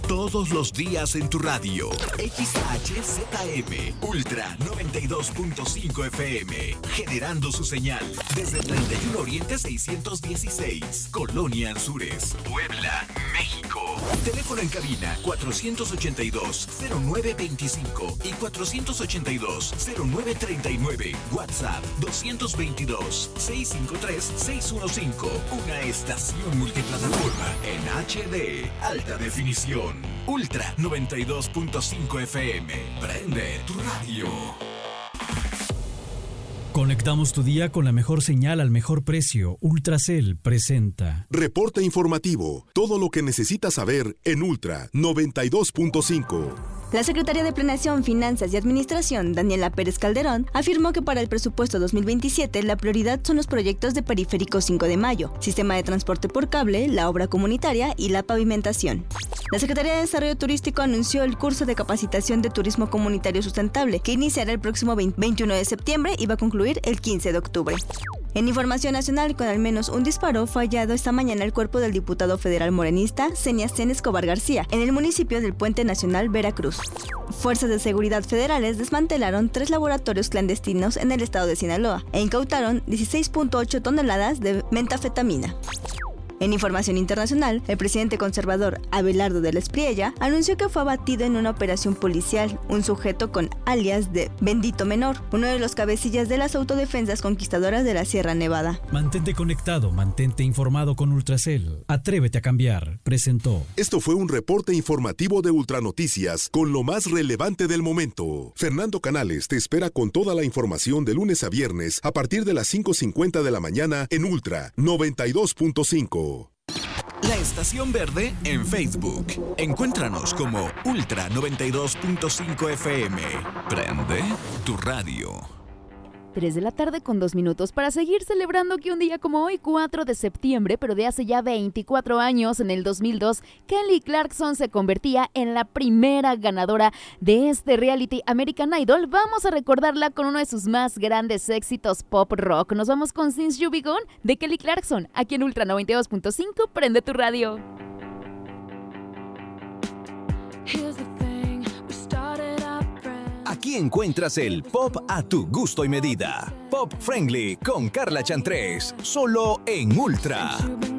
Todos los días en tu radio. XHZM Ultra 92.5 FM. Generando su señal desde 31 Oriente 616. Colonia Anzures, Puebla, México. Teléfono en cabina 482-0925 y 482-0939. WhatsApp 222-653-615. Una estación multiplataforma en HD. Alta definición. Ultra 92.5 FM. Prende tu radio. Conectamos tu día con la mejor señal al mejor precio. Ultracel presenta Reporte informativo. Todo lo que necesitas saber en Ultra 92.5. La secretaria de Planeación, Finanzas y Administración, Daniela Pérez Calderón, afirmó que para el presupuesto 2027 la prioridad son los proyectos de Periférico 5 de Mayo, Sistema de Transporte por Cable, la obra comunitaria y la pavimentación. La Secretaría de Desarrollo Turístico anunció el curso de capacitación de Turismo Comunitario Sustentable, que iniciará el próximo 21 de septiembre y va a concluir el 15 de octubre. En información nacional, con al menos un disparo, fue hallado esta mañana el cuerpo del diputado federal morenista Seniacén Escobar García, en el municipio del Puente Nacional, Veracruz. Fuerzas de seguridad federales desmantelaron 3 laboratorios clandestinos en el estado de Sinaloa e incautaron 16.8 toneladas de metanfetamina. En información internacional, el presidente conservador Abelardo de la Espriella anunció que fue abatido en una operación policial un sujeto con alias de Bendito Menor, uno de los cabecillas de las autodefensas conquistadoras de la Sierra Nevada. Mantente conectado, mantente informado con Ultracel. Atrévete a cambiar. Presentó. Esto fue un reporte informativo de Ultranoticias con lo más relevante del momento. Fernando Canales te espera con toda la información de lunes a viernes a partir de las 5:50 de la mañana en Ultra 92.5. La Estación Verde en Facebook. Encuéntranos como Ultra 92.5 FM. Prende tu radio. 3 de la tarde con 2 minutos para seguir celebrando que un día como hoy, 4 de septiembre, pero de hace ya 24 años, en el 2002, Kelly Clarkson se convertía en la primera ganadora de este reality American Idol. Vamos a recordarla con uno de sus más grandes éxitos pop rock. Nos vamos con Since You Be Gone de Kelly Clarkson, aquí en Ultra 92.5, prende tu radio. Aquí encuentras el pop a tu gusto y medida. Pop Friendly con Carla Chantrés, solo en Ultra.